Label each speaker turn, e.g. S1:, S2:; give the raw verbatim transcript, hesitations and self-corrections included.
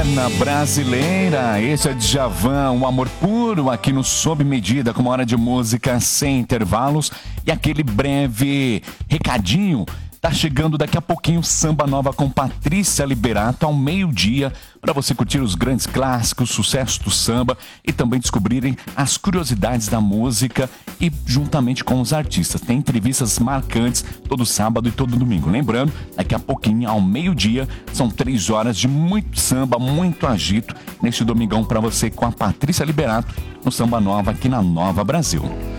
S1: Na brasileira, esse é Djavan, um amor puro aqui no Sob Medida, com uma hora de música sem intervalos e aquele breve recadinho. Tá chegando daqui a pouquinho Samba Nova com Patrícia Liberato ao meio-dia para você curtir os grandes clássicos, sucessos do samba e também descobrirem as curiosidades da música e juntamente com os artistas. Tem entrevistas marcantes todo sábado e todo domingo. Lembrando, daqui a pouquinho ao meio-dia são três horas de muito samba, muito agito neste domingão para você com a Patrícia Liberato no Samba Nova aqui na Nova Brasil.